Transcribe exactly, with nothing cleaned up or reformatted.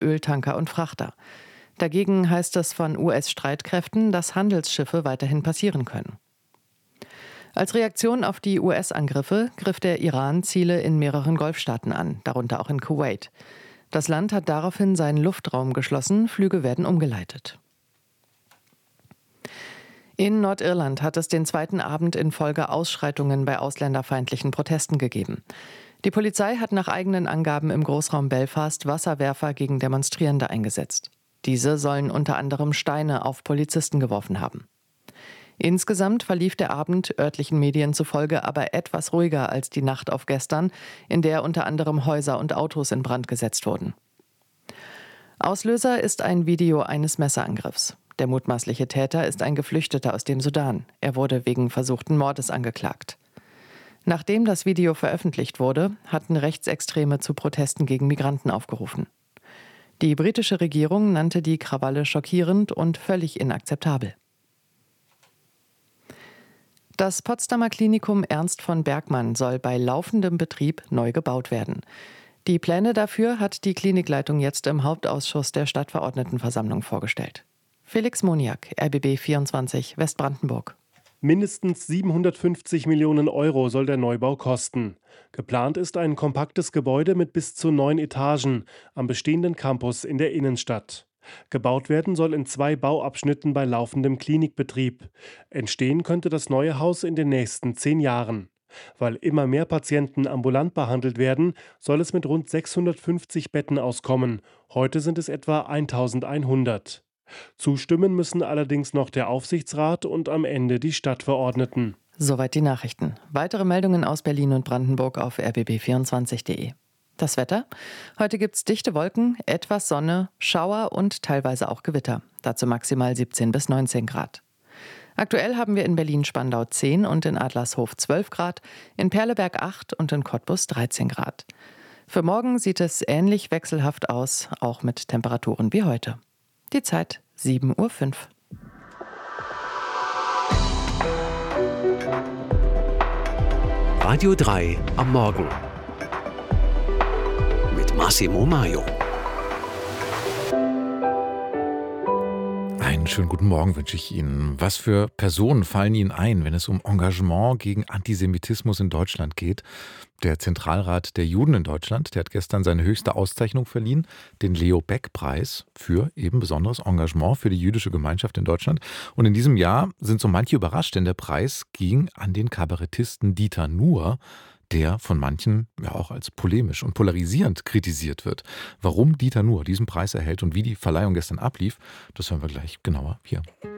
Öltanker und Frachter. Dagegen heißt es von U S-Streitkräften, dass Handelsschiffe weiterhin passieren können. Als Reaktion auf die U S-Angriffe griff der Iran Ziele in mehreren Golfstaaten an, darunter auch in Kuwait. Das Land hat daraufhin seinen Luftraum geschlossen, Flüge werden umgeleitet. In Nordirland hat es den zweiten Abend in Folge Ausschreitungen bei ausländerfeindlichen Protesten gegeben. Die Polizei hat nach eigenen Angaben im Großraum Belfast Wasserwerfer gegen Demonstrierende eingesetzt. Diese sollen unter anderem Steine auf Polizisten geworfen haben. Insgesamt verlief der Abend örtlichen Medien zufolge aber etwas ruhiger als die Nacht auf gestern, in der unter anderem Häuser und Autos in Brand gesetzt wurden. Auslöser ist ein Video eines Messerangriffs. Der mutmaßliche Täter ist ein Geflüchteter aus dem Sudan. Er wurde wegen versuchten Mordes angeklagt. Nachdem das Video veröffentlicht wurde, hatten Rechtsextreme zu Protesten gegen Migranten aufgerufen. Die britische Regierung nannte die Krawalle schockierend und völlig inakzeptabel. Das Potsdamer Klinikum Ernst von Bergmann soll bei laufendem Betrieb neu gebaut werden. Die Pläne dafür hat die Klinikleitung jetzt im Hauptausschuss der Stadtverordnetenversammlung vorgestellt. Felix Moniak, R B B vierundzwanzig, Westbrandenburg. Mindestens siebenhundertfünfzig Millionen Euro soll der Neubau kosten. Geplant ist ein kompaktes Gebäude mit bis zu neun Etagen am bestehenden Campus in der Innenstadt. Gebaut werden soll in zwei Bauabschnitten bei laufendem Klinikbetrieb. Entstehen könnte das neue Haus in den nächsten zehn Jahren. Weil immer mehr Patienten ambulant behandelt werden, soll es mit rund sechshundertfünfzig Betten auskommen. Heute sind es etwa eintausendeinhundert. Zustimmen müssen allerdings noch der Aufsichtsrat und am Ende die Stadtverordneten. Soweit die Nachrichten. Weitere Meldungen aus Berlin und Brandenburg auf r b b vierundzwanzig punkt d e. Das Wetter? Heute gibt es dichte Wolken, etwas Sonne, Schauer und teilweise auch Gewitter. Dazu maximal siebzehn bis neunzehn Grad. Aktuell haben wir in Berlin-Spandau zehn und in Adlershof zwölf Grad, in Perleberg acht und in Cottbus dreizehn Grad. Für morgen sieht es ähnlich wechselhaft aus, auch mit Temperaturen wie heute. Die Zeit sieben Uhr fünf. Radio drei am Morgen mit Massimo Maio. Einen schönen guten Morgen wünsche ich Ihnen. Was für Personen fallen Ihnen ein, wenn es um Engagement gegen Antisemitismus in Deutschland geht? Der Zentralrat der Juden in Deutschland, der hat gestern seine höchste Auszeichnung verliehen, den Leo-Baeck-Preis für eben besonderes Engagement für die jüdische Gemeinschaft in Deutschland. Und in diesem Jahr sind so manche überrascht, denn der Preis ging an den Kabarettisten Dieter Nuhr, der von manchen ja auch als polemisch und polarisierend kritisiert wird. Warum Dieter Nuhr diesen Preis erhält und wie die Verleihung gestern ablief, das hören wir gleich genauer hier.